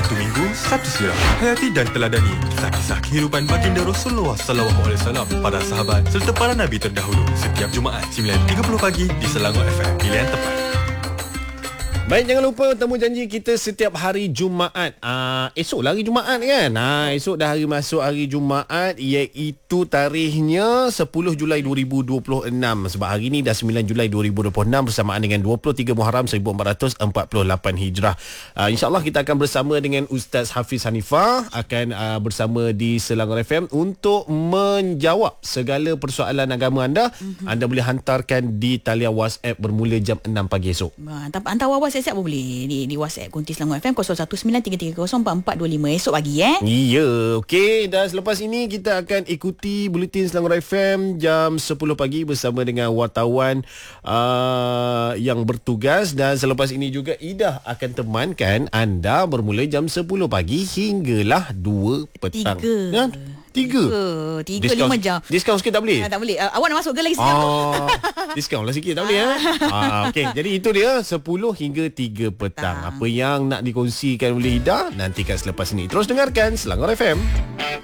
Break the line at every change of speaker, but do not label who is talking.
Satu minggu, satu sirah. Hayati dan teladani kisah-kisah kehidupan baginda Rasulullah SAW, para sahabat serta para nabi terdahulu. Setiap Jumaat 9.30 pagi di Selangor FM. Pilihan tepat.
Baik, jangan lupa temu janji kita setiap hari Jumaat. Esok lah hari Jumaat kan? Esok dah hari masuk hari Jumaat, iaitu tarikhnya 10 Julai 2026. Sebab hari ni dah 9 Julai 2026 bersamaan dengan 23 Muharram 1448 Hijrah. InsyaAllah kita akan bersama dengan Ustaz Hafiz Hanifah, akan bersama di Selangor FM untuk menjawab segala persoalan agama anda. Anda boleh hantarkan di talian WhatsApp bermula jam 6 pagi esok.
Hantar siap-siap pun boleh di WhatsApp Kunti Selangor FM 0193304425 esok pagi
Ya, okey. Dan selepas ini kita akan ikuti Buletin Selangor FM jam 10 pagi bersama dengan wartawan yang bertugas. Dan selepas ini juga Ida akan temankan anda bermula jam 10 pagi hinggalah 2 petang. 3
5 jam.
Diskaun sikit tak boleh?
Tak boleh. Awak nak masuk ke lagi sikit?
Diskaun lah sikit tak boleh okey. Jadi itu dia 10 hingga 3 petang. Apa yang nak dikongsikan oleh Ida nantikan selepas ini. Terus dengarkan Selangor FM.